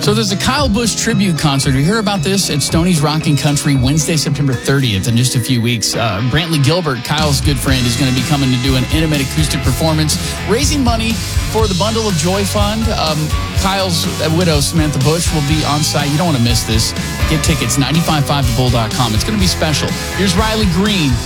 So there's a Kyle Busch tribute concert. You hear about this at Stoney's Rockin' Country Wednesday, September 30th, in just a few weeks. Brantley Gilbert, Kyle's good friend, is going to be coming to do an intimate acoustic performance, raising money for the Bundle of Joy Fund. Kyle's widow, Samantha Busch, will be on site. You don't want to miss this. Get tickets, 955thebull.com. It's going to be special. Here's Riley Green.